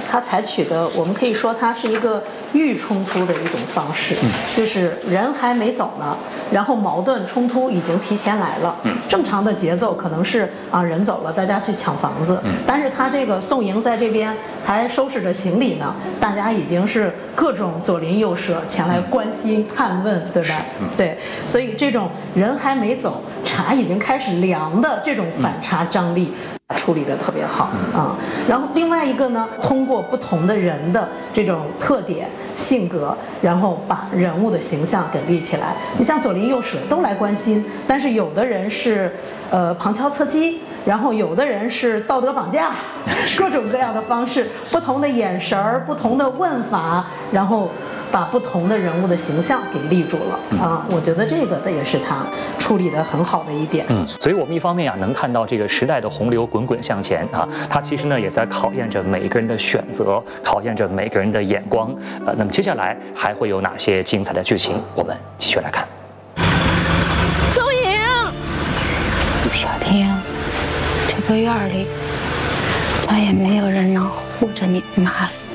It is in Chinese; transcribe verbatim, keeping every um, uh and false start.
他采取的，我们可以说它是一个预冲突的一种方式，嗯、就是人还没走呢，然后矛盾冲突已经提前来了。嗯、正常的节奏可能是啊人走了，大家去抢房子，嗯、但是他这个宋莹在这边还收拾着行李呢，大家已经是各种左邻右舍前来关心探问，对吧？嗯、对，所以这种人还没走，茶已经开始凉的这种反差张力。处理的特别好啊、嗯，然后另外一个呢，通过不同的人的这种特点、性格，然后把人物的形象给立起来。你像左邻右舍都来关心，但是有的人是呃旁敲侧击，然后有的人是道德绑架，各种各样的方式，不同的眼神儿、不同的问法，然后把不同的人物的形象给立住了啊！我觉得这个的也是他处理的很好的一点。 嗯，所以我们一方面啊，能看到这个时代的洪流滚滚向前啊，它其实呢也在考验着每个人的选择，考验着每个人的眼光。呃，那么接下来还会有哪些精彩的剧情？我们继续来看。 周莹， 小天，这个院里再也没有人能护着你妈了。